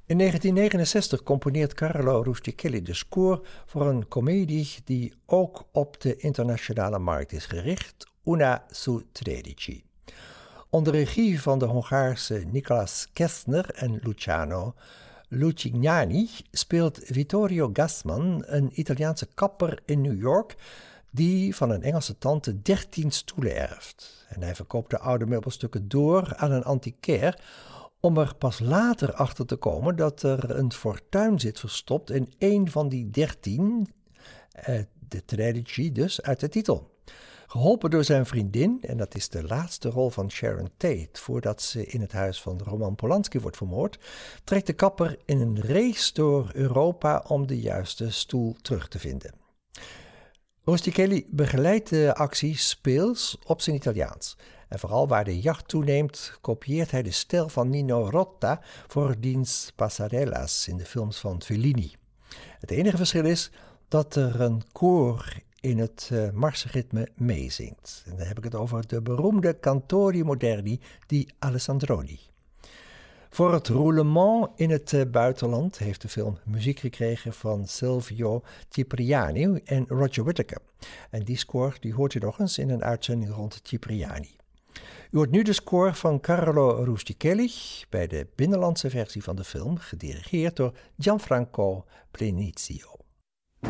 In 1969 componeert Carlo Rustichelli de score voor een komedie die ook op de internationale markt is gericht, Una su 13. Onder regie van de Hongaarse Nicolas Kestner en Luciano Lucignani speelt Vittorio Gassman een Italiaanse kapper in New York die van een Engelse tante 13 stoelen erft. En hij verkoopt de oude meubelstukken door aan een antiquair om er pas later achter te komen dat er een fortuin zit verstopt in één van die 13, de Tredici dus, uit de titel. Geholpen door zijn vriendin, en dat is de laatste rol van Sharon Tate voordat ze in het huis van Roman Polanski wordt vermoord, trekt de kapper in een race door Europa om de juiste stoel terug te vinden. Rustichelli begeleidt de actie speels op zijn Italiaans. En vooral waar de jacht toeneemt, kopieert hij de stijl van Nino Rota voor diens passarella's in de films van Fellini. Het enige verschil is dat er een koor in het marsritme meezingt. En dan heb ik het over de beroemde Cantori Moderni di Alessandroni. Voor het roulement in het buitenland heeft de film muziek gekregen van Silvio Cipriani en Roger Whittaker. En die score die hoort u nog eens in een uitzending rond Cipriani. U hoort nu de score van Carlo Rustichelli bij de binnenlandse versie van de film, gedirigeerd door Gianfranco Plenizio.